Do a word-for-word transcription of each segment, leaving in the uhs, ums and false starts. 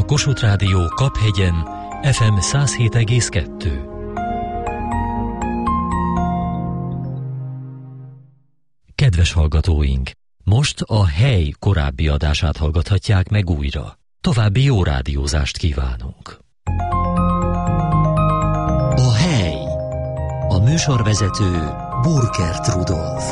a Kossuth Rádió Kaphegyen ef em száz hét egész kettő. Kedves hallgatóink! Most a Hely korábbi adását hallgathatják meg újra. További jó rádiózást kívánunk! A Hely. A műsorvezető Burkert Rudolf.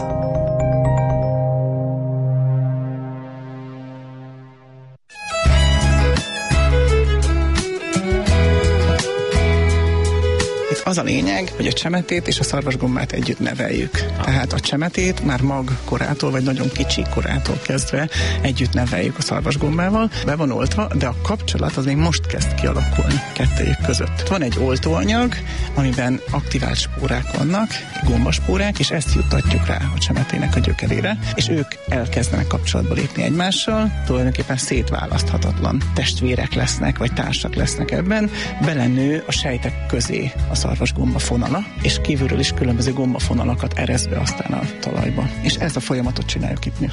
Az a lényeg, hogy a csemetét és a szarvasgombát együtt neveljük. Ah. Tehát a csemetét már mag korától, vagy nagyon kicsi korától kezdve együtt neveljük a szarvasgombával. Be van oltva, de a kapcsolat az még most kezd kialakulni kettőjük között. Van egy oltóanyag, amiben aktivált spórák vannak, gombaspórák, és ezt juttatjuk rá a csemetének a gyökerére, és ők elkezdenek kapcsolatba lépni egymással, tulajdonképpen szétválaszthatatlan testvérek lesznek, vagy társak lesznek ebben, belenő a sejtek közé a szarvasgomba fonala, és kívülről is különböző gombafonalakat eresz be aztán a talajba. És ezt a folyamatot csináljuk itt mi.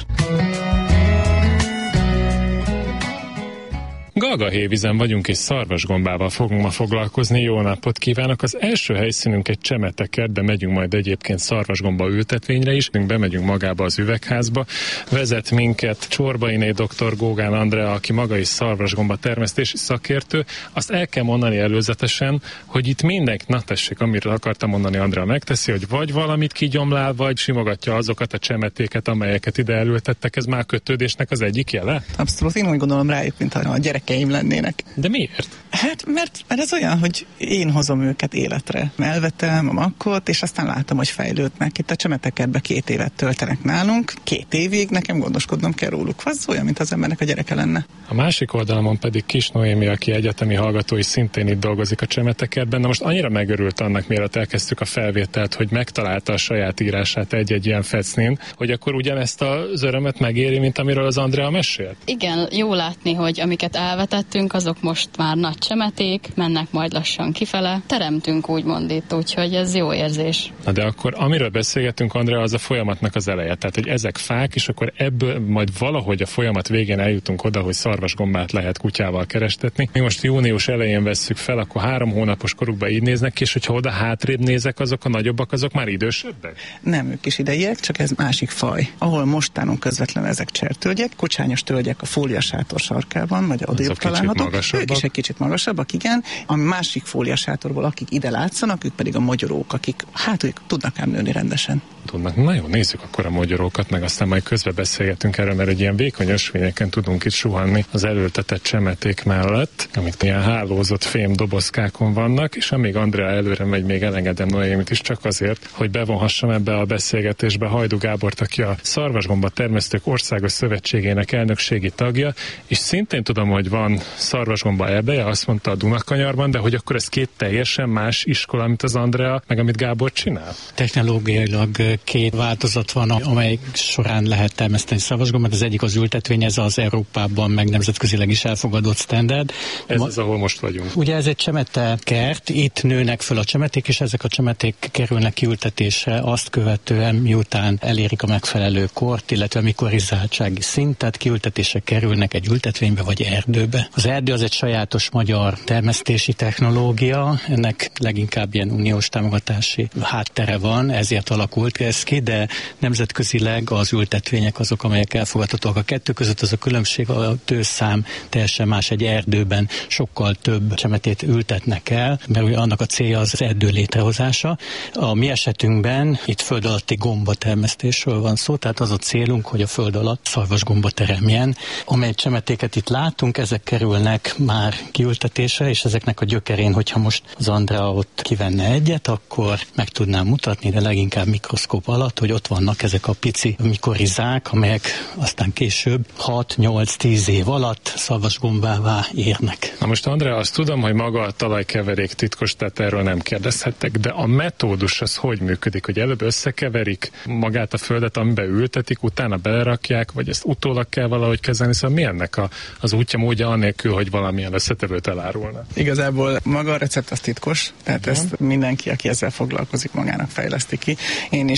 Galgahévízen vagyunk, és szarvasgombával fogunk ma foglalkozni. Jó napot kívánok! Az első helyszínünk egy csemetekert, de megyünk majd egyébként szarvasgomba ültetvényre is. Bemegyünk magába az üvegházba. Vezet minket Csorbainé dr. Gógán Andrea, aki maga is szarvasgomba termesztési szakértő. Azt el kell mondani előzetesen, hogy itt mindenki, na tessék, amiről akartam mondani, Andrea megteszi, hogy vagy valamit kigyomlál, vagy simogatja azokat a csemetéket, amelyeket ide elültettek. Ez már kötődésnek az egyik jele? Abszolút, én úgy gondolom rájuk, mint a gyerek lennének. De miért? Hát, mert, mert ez olyan, hogy én hozom őket életre. Elvetem a makkot, és aztán látom, hogy fejlődnek. Itt a csemetekertbe két évet töltenek nálunk, két évig, nekem gondoskodnom kell róluk. Az olyan, mint az embernek a gyereke lenne. A másik oldalon pedig Kis Noémi, aki egyetemi hallgató, és szintén itt dolgozik a csemetekertben. Na most annyira megörült annak, mielőtt elkezdtük a felvételt, hogy megtalálta a saját írását egy-egy ilyen fecnén, hogy akkor ugyanezt az örömet megéri, mint amiről az Andrea mesélt? Igen, jó látni, hogy amiket elvetettünk, azok most már nagy csemeték, mennek majd lassan kifele. Teremtünk úgymond itt, úgyhogy ez jó érzés. Na de akkor amiről beszélgetünk, Andrea, az a folyamatnak az eleje. Tehát, hogy ezek fák, és akkor ebből majd valahogy a folyamat végén eljutunk oda, hogy szarvasgombát lehet kutyával kerestetni. Mi most június elején vesszük fel, akkor három hónapos korukban így néznek ki, és hogyha oda hátrébb nézek, azok a nagyobbak, azok már idősebbek? Nem, ők is idejek, csak ez másik faj. Ahol most állunk közvetlenül ezek csertölgyek, kocsányos tölgyek a fóliasátor sarkában, vagy odébb találhatók. Ők is egy kicsit magasabbak, igen. A másik fóliasátorból, akik ide látszanak, ők pedig a mogyorók, akik hát ők tudnak ám nőni rendesen. Tudnak. Na jó, nézzük akkor a mogyorókat, meg aztán majd közbe beszélgetünk erről, mert egy ilyen vékony ösvényeken tudunk itt suhanni az elültetett csemeték mellett, amik ilyen hálózott fém dobozkákon vannak, és amíg Andrea előre megy, még elengedem Noémit is csak azért, hogy bevonhassam ebbe a beszélgetésbe Hajdú Gábort, aki a Szarvasgomba Termesztők Országos Szövetségének elnökségi tagja, és szintén tudom, hogy van szarvasgomba erdeje, azt mondta a Dunakanyarban, de hogy akkor ez két teljesen más iskola, mint az Andrea, meg amit Gábor csinál? Technológiailag két változat van, amely során lehet termeszteni szarvasgombát. Az egyik az ültetvény, ez az Európában meg nemzetközileg is elfogadott standard. Ez Ma, az, ahol most vagyunk. Ugye ez egy csemetekert, itt nőnek föl a csemeték, és ezek a csemeték kerülnek kiültetésre azt követően, miután elérik a megfelelő kort, illetve mikorizáltsági szintet, kiültetésre kerülnek egy ültetvénybe vagy erdőbe. Az erdő az egy sajátos magyar termesztési technológia, ennek leginkább ilyen uniós támogatási háttere van, ezért alakult ez ki, de nemzetközileg az ültetvények azok, amelyek elfogadhatóak. A kettő között az a különbség, a tőszám teljesen más, egy erdőben sokkal több csemetét ültetnek el, mert annak a célja az erdő létrehozása. A mi esetünkben itt föld alatti gombatermesztésről van szó, tehát az a célunk, hogy a föld alatt szarvasgomba teremjen. Amely csemetéket itt látunk, ezek kerülnek már kiültetésre, és ezeknek a gyökerén, hogyha most az Andrea ott kivenne egyet, akkor meg tudnám mutatni, de leginkább mikroszkóp alatt, hogy ott vannak ezek a pici mikorizák, amelyek aztán később hat-nyolc-tíz év alatt szarvasgombává érnek. Na most Andrea, azt tudom, hogy maga a talajkeverék titkos, tehát erről nem kérdezhettek, de a metódus az hogy működik, hogy előbb összekeverik magát a földet, amiben ültetik, utána belerakják, vagy ezt utólag kell valahogy kezelni, szóval mi ennek a, az útja, módja anélkül, hogy valamilyen összetevőt elárulna? Igazából maga a recept az titkos, tehát uh-huh. ezt mindenki, aki ezzel foglalkozik, magának fejleszti ki. Én is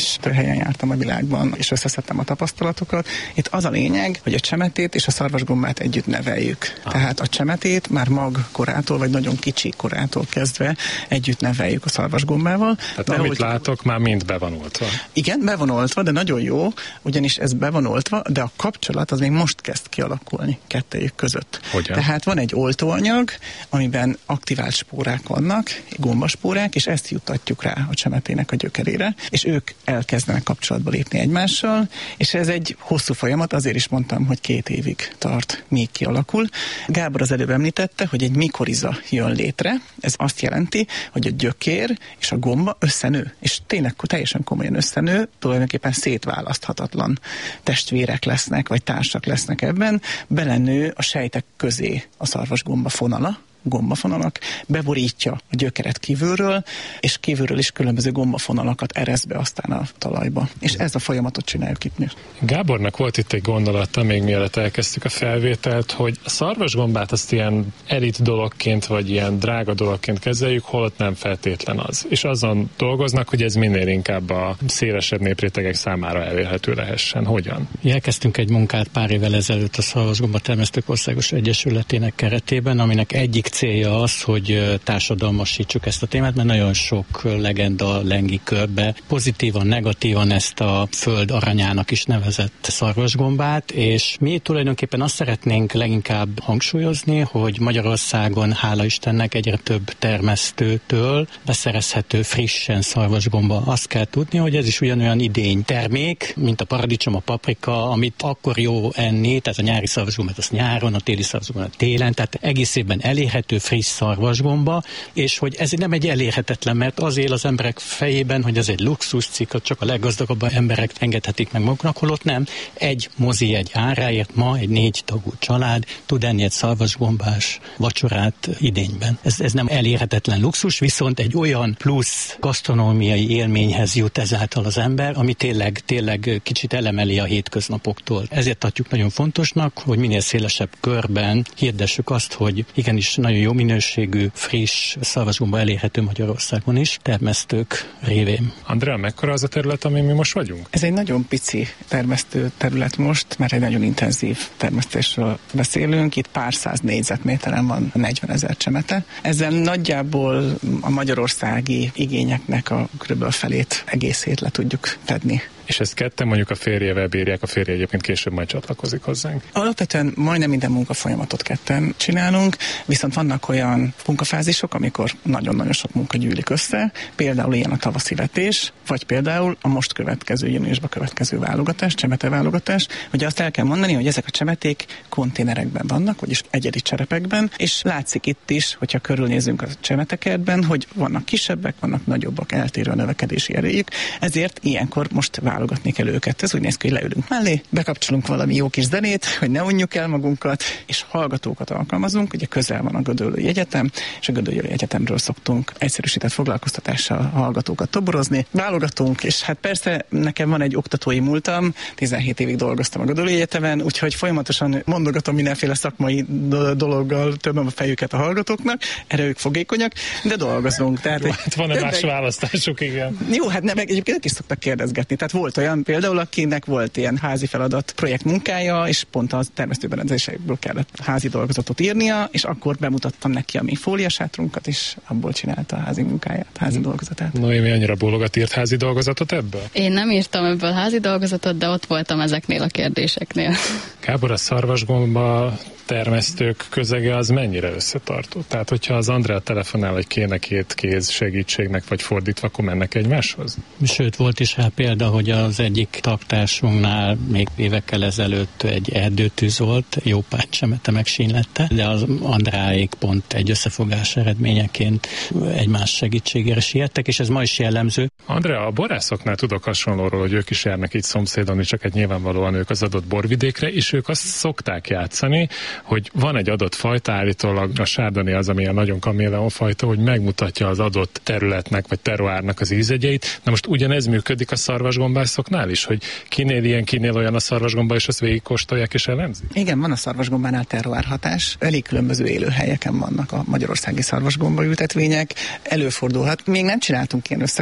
is több helyen jártam a világban, és összeszedtem a tapasztalatokat. Itt az a lényeg, hogy a csemetét és a szarvasgombát együtt neveljük. Ah. Tehát a csemetét már mag korától, vagy nagyon kicsi korától kezdve együtt neveljük a szarvasgombával. Tehát de amit ahogy... látok, már mind be van oltva. Igen, be van oltva, de nagyon jó, ugyanis ez be van oltva, de a kapcsolat az még most kezd kialakulni kettejük között. Hogyan? Tehát van egy oltóanyag, amiben aktivált spórák vannak, gombaspórák, és ezt juttatjuk rá a csemetének a gyökerére, és ők elkezdenek kapcsolatba lépni egymással, és ez egy hosszú folyamat, azért is mondtam, hogy két évig tart, míg kialakul. Gábor az előbb említette, hogy egy mikoriza jön létre, ez azt jelenti, hogy a gyökér és a gomba összenő, és tényleg teljesen komolyan összenő, tulajdonképpen szétválaszthatatlan testvérek lesznek, vagy társak lesznek ebben, belenő a sejtek közé a szarvasgomba fonala, gombafonalak, beborítja a gyökeret kívülről, és kívülről is különböző gombafonalakat eresz be aztán a talajba. És ez a folyamatot csináljuk itt mi. Gábornak volt itt egy gondolata, még mielőtt elkezdtük a felvételt, hogy a szarvasgombát azt ilyen elit dologként, vagy ilyen drága dologként kezeljük, holott nem feltétlen az. És azon dolgoznak, hogy ez minél inkább a szélesebb néprétegek számára elérhető lehessen. Hogyan? Elkezdtünk egy munkát pár évvel ezelőtt a Szarvasgomba Termesztők Országos Egyesületének keretében, aminek egyik célja az, hogy társadalmasítsuk ezt a témát, mert nagyon sok legenda lengi körbe pozitívan, negatívan ezt a föld aranyának is nevezett szarvasgombát, és mi tulajdonképpen azt szeretnénk leginkább hangsúlyozni, hogy Magyarországon, hála Istennek, egyre több termesztőtől beszerezhető frissen szarvasgomba. Azt kell tudni, hogy ez is ugyanolyan idény termék, mint a paradicsom, a paprika, amit akkor jó enni, tehát a nyári szarvasgombát az nyáron, a téli szarvasgombát télen, tehát egész évben elérhető friss szarvasgomba, és hogy ez nem egy elérhetetlen, mert az él az emberek fejében, hogy ez egy luxuscikk, csak a leggazdagabb emberek engedhetik meg maguknak, holott nem. Egy mozi egy áráért ma egy négy tagú család tud enni egy szarvasgombás vacsorát idényben. Ez, ez nem elérhetetlen luxus, viszont egy olyan plusz gasztronómiai élményhez jut ezáltal az ember, ami tényleg, tényleg kicsit elemeli a hétköznapoktól. Ezért tartjuk nagyon fontosnak, hogy minél szélesebb körben hirdessük azt, hogy igenis nagyon jó minőségű, friss szarvasgomba elérhető Magyarországon is, termesztők révén. Andrea, mekkora az a terület, amin mi most vagyunk? Ez egy nagyon pici termesztő terület most, mert egy nagyon intenzív termesztésről beszélünk. Itt pár száz négyzetméteren van negyvenezer csemete. Ezen nagyjából a magyarországi igényeknek a kb. Felét, egészét le tudjuk fedni. És ezt ketten mondjuk a férjével bírják, a férje egyébként később majd csatlakozik hozzánk. Alapvetően majdnem minden munkafolyamatot ketten csinálunk, viszont vannak olyan munkafázisok, amikor nagyon-nagyon sok munka gyűlik össze, például ilyen a tavaszi vetés, vagy például a most következő júniusban következő válogatás, csemeteválogatás. Ugye azt el kell mondani, hogy ezek a csemeték konténerekben vannak, vagyis egyedi cserepekben, és látszik itt is, hogyha körülnézünk a csemetekertben, hogy vannak kisebbek, vannak nagyobbak, eltérő a növekedési erejük, ezért ilyenkor most válogatni kell őket. Ez úgy néz ki, hogy leülünk mellé, bekapcsolunk valami jó kis zenét, hogy ne unjuk el magunkat, és hallgatókat alkalmazunk. Ugye közel van a Gödöllői Egyetem, és a Gödöllői Egyetemről szoktunk egyszerűsített foglalkoztatással hallgatókat toborozni. Válogatunk, és hát persze nekem van egy oktatói múltam, tizenhét évig dolgoztam a Gödöllői Egyetemen, úgyhogy folyamatosan mondogatom mindenféle szakmai dologgal, többen a fejüket a hallgatóknak, erre ők fogékonyak, de dolgozunk. Tehát, jó, hát van-e más választásuk, igen? Jó, hát nem, egyébként ők is szoktak kérdezgetni. Tehát volt olyan például, akinek volt ilyen házi feladat projektmunkája, és pont az termesztőberendezésekből kellett házi dolgozatot írnia, és akkor bemutattam neki a mi fóliasátrunkat, és abból csinálta a házi munkáját, házi dolgozatát. Noémi annyira bólogat, írt házi dolgozatot ebből? Én nem írtam ebből házi dolgozatot, de ott voltam ezeknél a kérdéseknél. Gábor, a szarvasgomba termesztők közege az mennyire összetartó? Tehát, hogyha az Andrea telefonál, hogy kéne két kéz segítségnek, vagy fordítva, akkor mennek egymáshoz? Sőt, volt is rá példa, hogy az egyik tagtársunknál még évekkel ezelőtt egy erdőtűz volt, jó pár csemete megsínlette, de az Andráék pont egy összefogás eredményeként egymás segítségére siettek, és ez ma is jellemző. Andrea, a borászoknál tudok hasonlóról, hogy ők is járnak így szomszédon, csak egy nyilvánvalóan ők az adott borvidékre, és ők azt szokták játszani, hogy van egy adott fajta, állítólag a sárdoni az, ami a nagyon kaméleon fajta, hogy megmutatja az adott területnek, vagy terroárnak az ízegyeit. Na most ugyanez működik a szarvasgombászoknál is, hogy kinél ilyen, kinél olyan a szarvasgomba, és azt végigkóstolják és elemzik? Igen, van a szarvasgombánál terroár hatás. Elég különböző élőhelyeken vannak a magyarországi szarvasgomba ültetvények. Előfordulhat. Még nem csináltunk ilyen összekóstolást,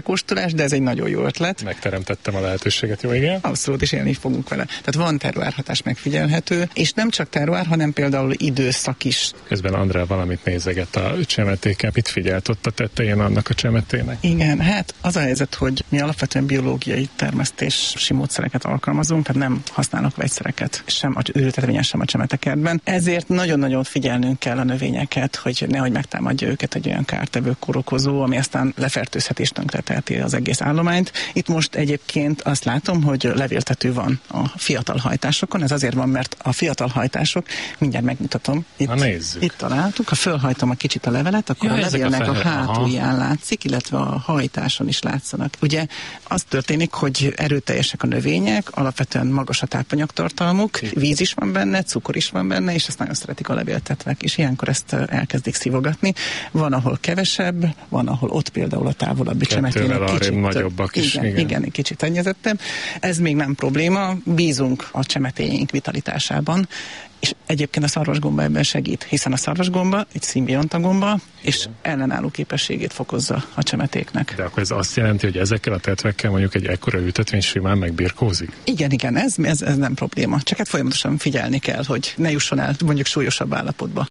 megoldás, de ez egy nagyon jó ötlet. Megteremtettem a lehetőséget, jó, igen? Abszolút, és élni fogunk vele. Tehát van terroárhatás megfigyelhető, és nem csak terroár, hanem például időszak is. Közben Andrea valamit nézeget a csemetéken. Mit figyelt ott a tetején annak a csemetének? Igen, hát az a helyzet, hogy mi alapvetően biológiai termesztési módszereket alkalmazunk, tehát nem használnak vegyszereket, sem a ültetvényen, sem a csemetekertben. Ezért nagyon-nagyon figyelnünk kell a növényeket, hogy nehogy megtámadja őket egy olyan kártevő kórokozó, ami aztán lefertőzhetés tönkreteheti az egész állományt. Itt most egyébként azt látom, hogy levéltető van a fiatal hajtásokon. Ez azért van, mert a fiatal hajtások, mindjárt megmutatom, itt, itt találtuk, ha fölhajtom a kicsit a levelet, akkor ja, a levélnek a, a hátulján látszik, illetve a hajtáson is látszanak. Ugye az történik, hogy erőteljesek a növények, alapvetően magas a tápanyagtartalmuk, víz is van benne, cukor is van benne, és ezt nagyon szeretik a levéltetvek, és ilyenkor ezt elkezdik szívogatni. Van, ahol kevesebb, van, ahol ott például a távolabbi csemetének kicsit nagyobbak is. Igen, igen. igen, kicsit szennyezettebb. Ez még nem probléma, bízunk a csemetéink vitalitásában, és egyébként a szarvasgomba ebben segít, hiszen a szarvasgomba egy szimbiont-gomba, és ellenálló képességét fokozza a csemetéknek. De akkor ez azt jelenti, hogy ezekkel a tetvekkel mondjuk egy ekkora ültetvény simán megbirkózik? Igen, igen, ez, ez, ez nem probléma. Csak hát folyamatosan figyelni kell, hogy ne jusson el mondjuk súlyosabb állapotba.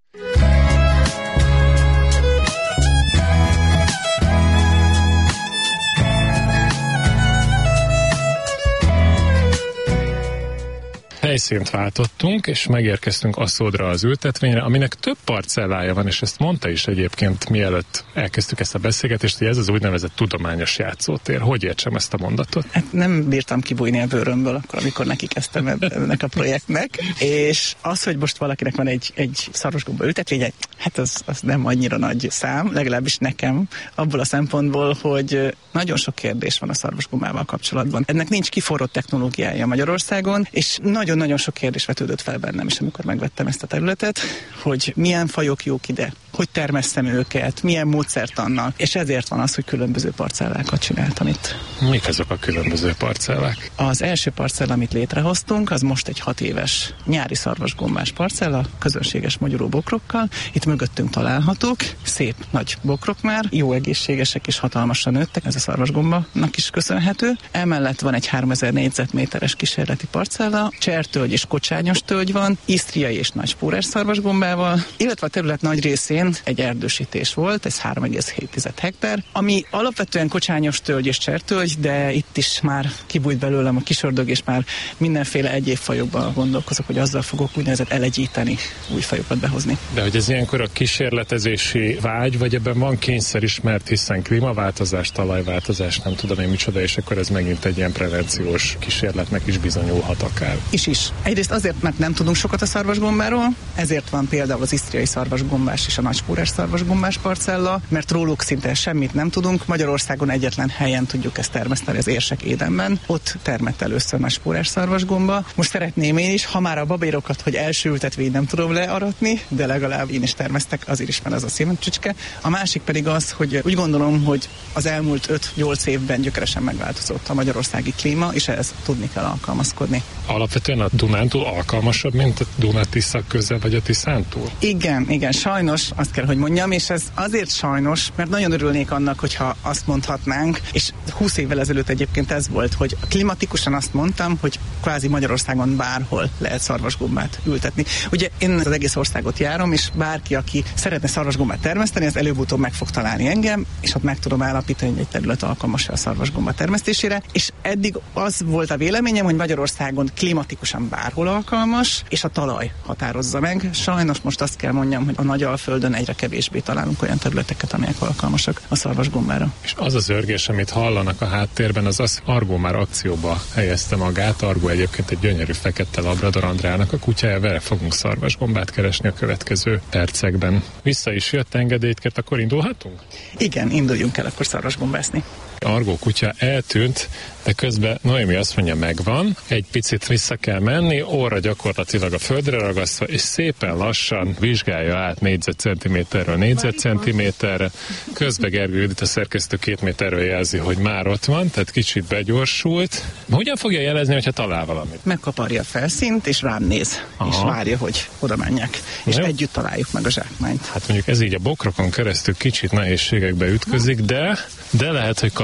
Helyszínt váltottunk, és megérkeztünk Aszódra az ültetvényre, aminek több parcellája van, és ezt mondta is egyébként, mielőtt elkezdtük ezt a beszélgetést, hogy ez az úgynevezett tudományos játszótér. Hogy értsem ezt a mondatot? Hát nem bírtam kibújni a bőrömből akkor, amikor neki kezdtem ennek a projektnek, és az, hogy most valakinek van egy, egy szarvasgomba ültetvénye, hát az, az nem annyira nagy szám, legalábbis nekem, abból a szempontból, hogy nagyon sok kérdés van a szarvasgombával kapcsolatban. Ennek nincs kiforrott technológiája Magyarországon, és nagyon-nagyon sok kérdés vetődött fel bennem is, amikor megvettem ezt a területet, hogy milyen fajok jók ide, hogy termesszem őket, milyen módszertannal, és ezért van az, hogy különböző parcellákat csináltam itt. Mik azok a különböző parcellák? Az első parcella, amit létrehoztunk, az most egy hat éves nyári szarvasgombás parcella, közönséges magyaró bokrokkal. Itt mögöttünk találhatók, szép nagy bokrok már, jó egészségesek és hatalmasan nőttek, ez a szarvasgombanak is köszönhető. Emellett van egy háromezer négyzetméteres kísérleti parcella, csertölgy és kocsányos tölgy van, isztriai és nagyspórás szarvasgombával, illetve a terület nagy részén egy erdősítés volt, ez három egész hét hektár, ami alapvetően kocsányos tölgy és csertölgy, de itt is már kibújt belőlem a kisördög, és már mindenféle egyéb fajokban gondolkozok, hogy azzal fogok úgynevezett elegyíteni, új fajokat behozni. De hogy ez ilyenkor a kísérletezési vágy, vagy ebben van kényszer is, mert hiszen klímaváltozás, talajváltozás, nem tudom én micsoda, és akkor ez megint egy ilyen prevenciós kísérletnek is bizonyulhat akár. Is is. Egyrészt azért, mert nem tudunk sokat a szarvasgombáról, ezért van például az isztriai szarvasgombás és a nagyspórás szarvasgombás parcella, mert róluk szinte semmit nem tudunk. Magyarországon egyetlen helyen tudjuk ezt termeszteni, az Érsek Édenben. Ott termett először nagyspórás szarvasgomba. Most szeretném én is, ha már a babérokat, hogy első ültetvény nem tudom learatni, de legalább én is termesztek, azért is van ez a szívemcsicske. A másik pedig az, hogy úgy gondolom, hogy az elmúlt öt-nyolc évben gyökeresen megváltozott a magyarországi klíma, és ehhez tudni kell alkalmazkodni. Alapvetően a Dunántúl alkalmasabb, mint a Duna-Tisza köze, vagy a Tiszántúl? Igen, igen, sajnos, azt kell, hogy mondjam, és ez azért sajnos, mert nagyon örülnék annak, hogyha azt mondhatnánk, és húsz évvel ezelőtt egyébként ez volt, hogy klimatikusan azt mondtam, hogy kvázi Magyarországon bárhol lehet szarvasgombát ültetni. Ugye én az egész országot járom, és bárki, aki szeretne szarvasgombát termeszteni, az előbb-utóbb meg fog találni engem, és ott meg tudom állapítani, hogy egy terület alkalmas a szarvasgomba termesztésére, és eddig az volt a véleményem, hogy Magyarországon klimatikusan bárhol alkalmas, és a talaj határozza meg. Sajnos most azt kell mondjam, hogy a Nagyalföldön egyre kevésbé találunk olyan területeket, amelyek alkalmasak a szarvasgombára. És az az örgés, amit hallanak a háttérben, az az, Argó már akcióba helyezte magát. Argó egyébként egy gyönyörű fekete labrador, Andrának a kutyája, vele fogunk szarvasgombát keresni a következő percekben. Vissza is jött, engedélyt kért, akkor indulhatunk? Igen, induljunk el akkor szarvasgombászni. Argó kutya eltűnt, de közben Noémi azt mondja, megvan, egy picit vissza kell menni, óra gyakorlatilag a földre ragasztva, és szépen lassan vizsgálja át négyzetcentiméterről négyzetcentiméterre. Közben Gergő Judit, a szerkesztő két méterről jelzi, hogy már ott van, tehát kicsit begyorsult. Hogyan fogja jelezni, hogyha talál valamit? Megkaparja a felszínt, és rám néz, Aha. és várja, hogy oda menjek. És Jó. együtt találjuk meg a zsákmányt. Hát mondjuk ez így a bokrokon keresztül kicsit nehézségekbe ütközik, de, de lehet, hogy kap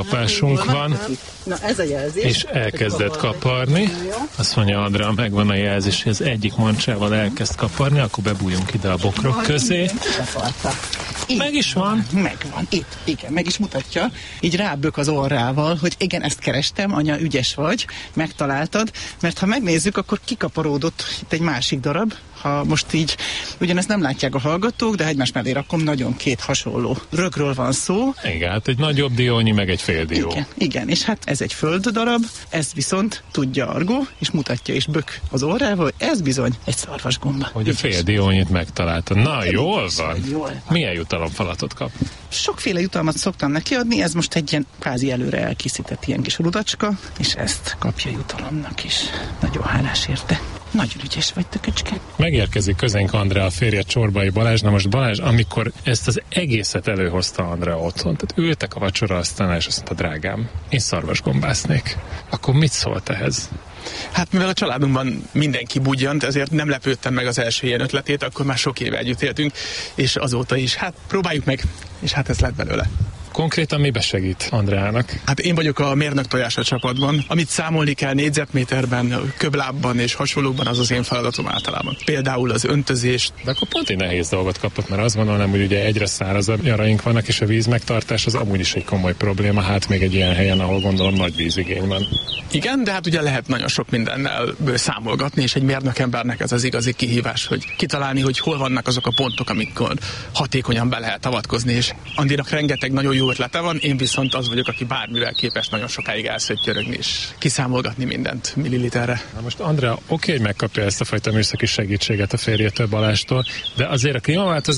kapásunk van. Na, ez a jelzés. És elkezdett kaparni. Azt mondja Andrea, megvan a jelzés, hogy az egyik mancsával elkezd kaparni, akkor bebújunk ide a bokrok közé. Meg is van. Megvan. Itt, igen, meg is mutatja. Így rábök az orrával, hogy igen, ezt kerestem, anya, ügyes vagy, megtaláltad, mert ha megnézzük, akkor kikaparódott itt egy másik darab. Ha most így, ugyanezt nem látják a hallgatók, de egymás mellé rakom, nagyon két hasonló rögről van szó. Igen, hát egy nagyobb diónyi, meg egy fél dió. Igen, igen, és hát ez egy földdarab, ez viszont tudja Argó, és mutatja és bök az orrával, hogy ez bizony egy szarvasgomba. Hogy a fél diónyit megtalálta. Na, jól van. Jól van. Milyen jutalomfalatot kap? Sokféle jutalmat szoktam neki adni, ez most egy ilyen kvázi előre elkészített ilyen kis rudacska, és ezt kapja jutalomnak is. Nagyon hálás érte. Nagyon ügyes vagy, tököcske. Megérkezik közénk Andrea, a férje Csorbai Balázs. Na most Balázs, amikor ezt az egészet előhozta Andrea otthon, tehát ültek a vacsora asztalnál, és azt mondta, drágám, én szarvasgombásznék. Akkor mit szólt ehhez? Hát mivel a családunkban mindenki budjant, ezért nem lepődtem meg az első ilyen ötletét, akkor már sok éve együtt éltünk, és azóta is, hát próbáljuk meg, és hát ez lett belőle. Konkrétan mibe segít Andreának? Hát én vagyok a mérnök tojás a csapatban. Amit számolni kell négyzetméterben, köblábban és hasonlókban, az az én feladatom általában. Például az öntözést. De akkor pont egy nehéz dolgot kapott, mert azt gondolom, hogy ugye egyre szárazabb nyaraink vannak, és a víz megtartás az amúgy is egy komoly probléma, hát még egy ilyen helyen, ahol gondolom nagy vízigény van. Igen, de hát ugye lehet nagyon sok mindennel számolgatni, és egy mérnökembernek ez az igazi kihívás, hogy kitalálni, hogy hol vannak azok a pontok, amikor hatékonyan be lehet avatkozni, és Andinak rengeteg nagyon jó ötlete van, én viszont az vagyok, aki bármivel képes nagyon sokáig elszöttyörögni és kiszámolgatni mindent milliliterre. Na most Andrea, oké, hogy megkapja ezt a fajta műszaki segítséget a férjétől, Balástól, de azért a klímaváltozás